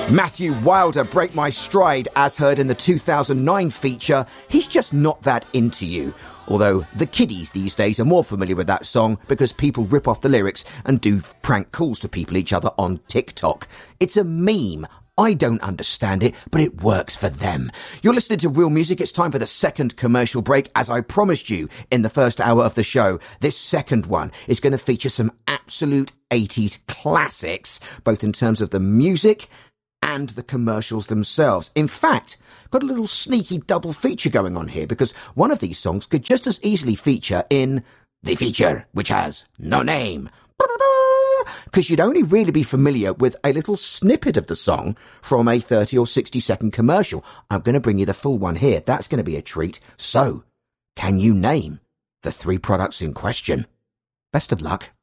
Matthew Wilder, Break My Stride, as heard in the 2009 feature, He's Just Not That Into You. Although the kiddies these days are more familiar with that song because people rip off the lyrics and do prank calls to people each other on TikTok. It's a meme. I don't understand it, but it works for them. You're listening to Real Music. It's time for the second commercial break. As I promised you in the first hour of the show, this second one is going to feature some absolute 80s classics, both in terms of the music and the commercials themselves. In fact, got a little sneaky double feature going on here because one of these songs could just as easily feature in the feature which has no name. Because you'd only really be familiar with a little snippet of the song from a 30 or 60 second commercial. I'm going to bring you the full one here. That's going to be a treat. So, can you name the three products in question? Best of luck.